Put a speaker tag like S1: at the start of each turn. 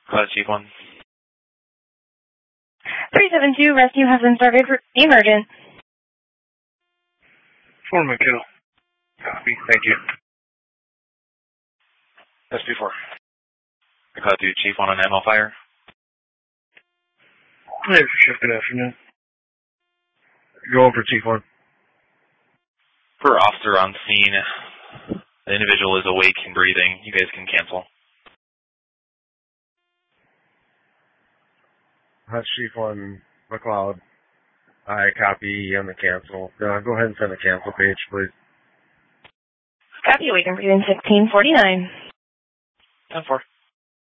S1: Chief 1.
S2: 372, rescue has been started for emergent.
S3: Foreman kill. Copy, thank you.
S1: SP4. Code 2, Chief 1 on ammo fire.
S3: Hey, for shift, good afternoon. Go over Chief 1.
S1: For officer on scene, the individual is awake and breathing. You guys can cancel.
S4: That's Chief 1, McLeod. I copy on the cancel. Go ahead and send a cancel page, please.
S2: Copy, awake and breathing 1649.
S1: 10-4.